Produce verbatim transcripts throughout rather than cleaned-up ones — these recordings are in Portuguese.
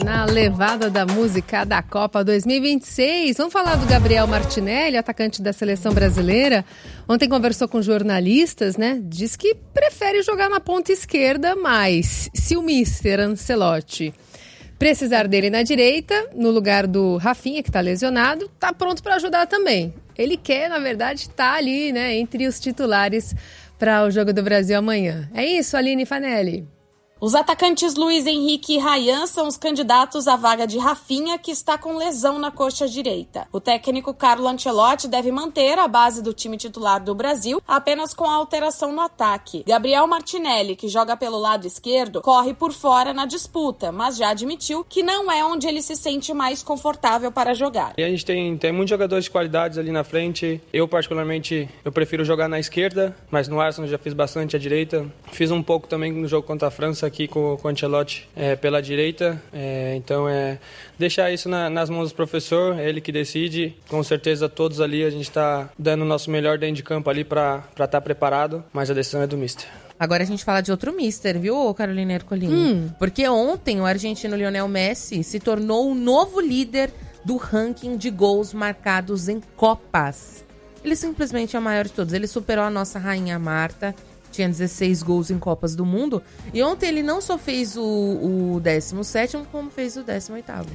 na levada da música da Copa dois mil e vinte e seis. Vamos falar do Gabriel Martinelli, atacante da seleção brasileira. Ontem conversou com jornalistas, né? Diz que prefere jogar na ponta esquerda, mas se o mister Ancelotti precisar dele na direita, no lugar do Rafinha, que está lesionado, tá pronto para ajudar também. Ele quer, na verdade, estar tá ali, né, entre os titulares para o Jogo do Brasil amanhã. É isso, Aline Fanelli? Os atacantes Luiz Henrique e Ryan são os candidatos à vaga de Rafinha, que está com lesão na coxa direita. O técnico Carlo Ancelotti deve manter a base do time titular do Brasil, apenas com a alteração no ataque. Gabriel Martinelli, que joga pelo lado esquerdo, corre por fora na disputa, mas já admitiu que não é onde ele se sente mais confortável para jogar. E a gente tem, tem muitos jogadores de qualidades ali na frente. Eu, particularmente, eu prefiro jogar na esquerda, mas no Arsenal já fiz bastante à direita. Fiz um pouco também no jogo contra a França, aqui com, com o Ancelotti é, pela direita, é, então é deixar isso na, nas mãos do professor, é ele que decide. Com certeza todos ali a gente está dando o nosso melhor dentro de campo ali para estar tá preparado, mas a decisão é do mister. Agora a gente fala de outro mister, viu, Carolina Ercolim? Hum. Porque ontem o argentino Lionel Messi se tornou o novo líder do ranking de gols marcados em Copas. Ele simplesmente é o maior de todos, ele superou a nossa rainha Marta, tinha dezesseis gols em Copas do Mundo. E ontem ele não só fez o, o décimo sétimo, como fez o décimo oitavo.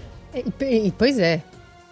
E, pois é.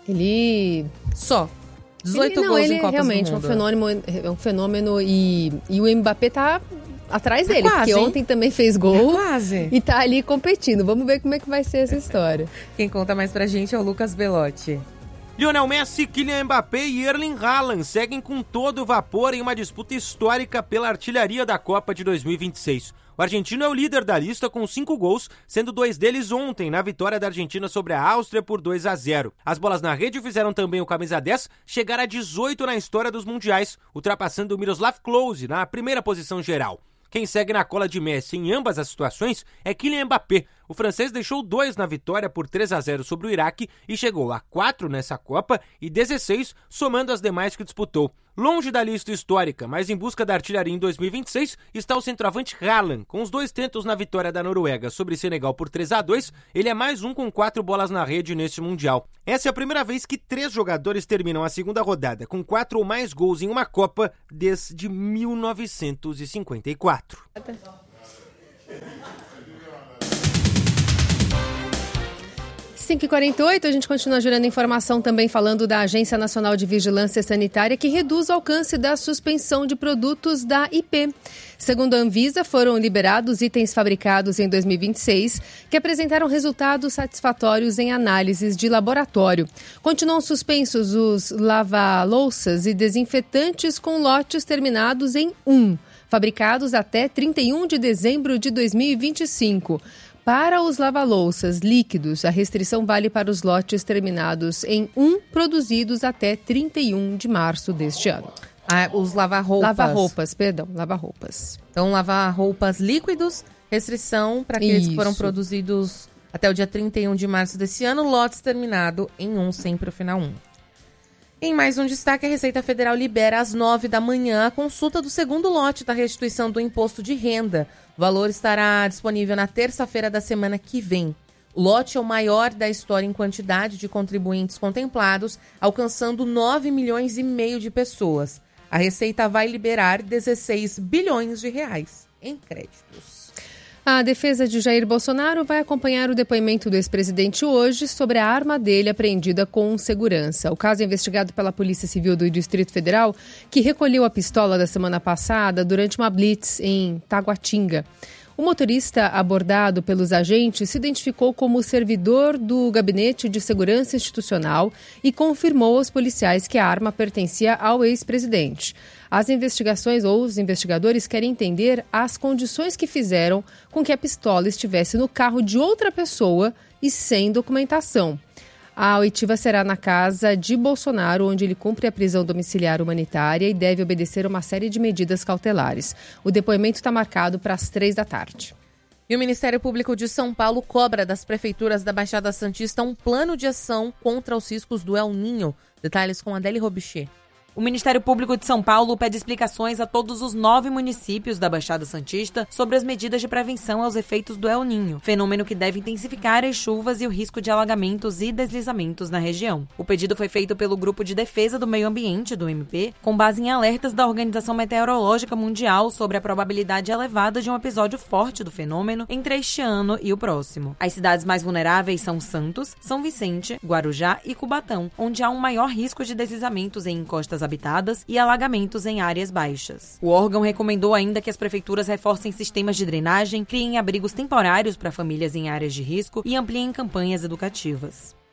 Ele... Só. dezoito ele, não, gols ele em Copas realmente do Mundo. É um fenômeno, é um fenômeno e, e o Mbappé tá atrás dele. É quase, porque hein? ontem também fez gol. É quase. E tá ali competindo. Vamos ver como é que vai ser essa história. Quem conta mais pra gente é o Lucas Belotti. Lionel Messi, Kylian Mbappé e Erling Haaland seguem com todo o vapor em uma disputa histórica pela artilharia da Copa de dois mil e vinte e seis. O argentino é o líder da lista com cinco gols, sendo dois deles ontem na vitória da Argentina sobre a Áustria por dois a zero. As bolas na rede fizeram também o camisa dez chegar a dezoito na história dos mundiais, ultrapassando o Miroslav Klose na primeira posição geral. Quem segue na cola de Messi em ambas as situações é Kylian Mbappé. O francês deixou dois na vitória por três a zero sobre o Iraque e chegou a quatro nessa Copa e dezesseis somando as demais que disputou. Longe da lista histórica, mas em busca da artilharia em dois mil e vinte e seis, está o centroavante Haaland. Com os dois tentos na vitória da Noruega sobre Senegal por três a dois, ele é mais um com quatro bolas na rede neste Mundial. Essa é a primeira vez que três jogadores terminam a segunda rodada com quatro ou mais gols em uma Copa desde mil novecentos e cinquenta e quatro. cinco e quarenta e oito, a gente continua gerando informação também falando da Agência Nacional de Vigilância Sanitária, que reduz o alcance da suspensão de produtos da I P. Segundo a Anvisa, foram liberados itens fabricados em dois mil e vinte e seis que apresentaram resultados satisfatórios em análises de laboratório. Continuam suspensos os lava-louças e desinfetantes com lotes terminados em um, fabricados até trinta e um de dezembro de dois mil e vinte e cinco. Para os lava-louças líquidos, a restrição vale para os lotes terminados em um, produzidos até trinta e um de março deste ano. Ah, os lava-roupas. Lava-roupas, perdão, lava-roupas. Então, lava-roupas líquidos, restrição para aqueles Isso. que foram produzidos até o dia trinta e um de março desse ano, lotes terminado em um, sempre o final um. Em mais um destaque, a Receita Federal libera às nove da manhã a consulta do segundo lote da restituição do imposto de renda. O valor estará disponível na terça-feira da semana que vem. O lote é o maior da história em quantidade de contribuintes contemplados, alcançando nove milhões e meio de pessoas. A Receita vai liberar dezesseis bilhões de reais em créditos. A defesa de Jair Bolsonaro vai acompanhar o depoimento do ex-presidente hoje sobre a arma dele apreendida com segurança. O caso é investigado pela Polícia Civil do Distrito Federal, que recolheu a pistola da semana passada durante uma blitz em Taguatinga. O motorista abordado pelos agentes se identificou como servidor do Gabinete de Segurança Institucional e confirmou aos policiais que a arma pertencia ao ex-presidente. As investigações ou os investigadores querem entender as condições que fizeram com que a pistola estivesse no carro de outra pessoa e sem documentação. A oitiva será na casa de Bolsonaro, onde ele cumpre a prisão domiciliar humanitária e deve obedecer uma série de medidas cautelares. O depoimento está marcado para as três da tarde. E o Ministério Público de São Paulo cobra das prefeituras da Baixada Santista um plano de ação contra os riscos do El Niño. Detalhes com Adele Robichê. O Ministério Público de São Paulo pede explicações a todos os nove municípios da Baixada Santista sobre as medidas de prevenção aos efeitos do El Niño, fenômeno que deve intensificar as chuvas e o risco de alagamentos e deslizamentos na região. O pedido foi feito pelo Grupo de Defesa do Meio Ambiente, do M P, com base em alertas da Organização Meteorológica Mundial sobre a probabilidade elevada de um episódio forte do fenômeno entre este ano e o próximo. As cidades mais vulneráveis são Santos, São Vicente, Guarujá e Cubatão, onde há um maior risco de deslizamentos em encostas habitadas e alagamentos em áreas baixas. O órgão recomendou ainda que as prefeituras reforcem sistemas de drenagem, criem abrigos temporários para famílias em áreas de risco e ampliem campanhas educativas.